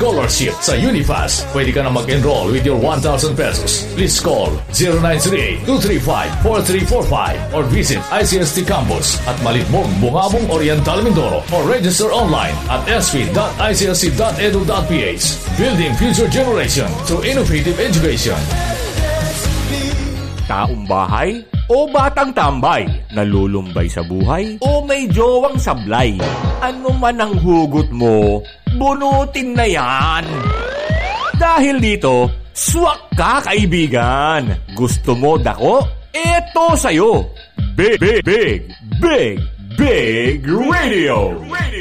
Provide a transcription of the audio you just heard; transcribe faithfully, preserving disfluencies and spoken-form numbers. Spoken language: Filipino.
scholarship sa Unifast. Pwede ka na mag-enroll with your one thousand pesos. Please call zero nine three eight, two three five, four three four five or visit I C S T Campus at Malitmong, Bungabong, Oriental, Mindoro or register online at s p dot i c s c dot e d u dot p h. Building future generation through innovative education. Taong bahay o batang tambay, nalulumbay sa buhay o may jowang sablay. Ano man ang hugot mo, bunutin na yan. Dahil dito, swak ka kaibigan. Gusto mo dako? Eto sa'yo. Big, big, big, big, big radio. Radio.